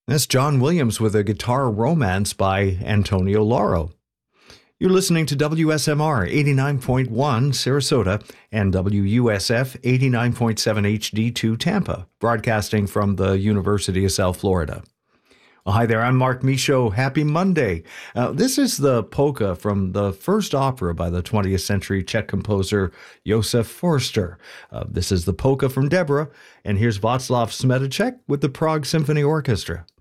That's John Williams with a guitar romance by Antonio Lauro. You're listening to WSMR 89.1 Sarasota and WUSF 89.7 HD2 Tampa, broadcasting from the University of South Florida. Well, hi there, I'm Mark Michaud. Happy Monday. This is the polka from the first opera by the 20th century Czech composer Josef Forster. This is the polka from Deborah, and here's Václav Smetacek with the Prague Symphony Orchestra.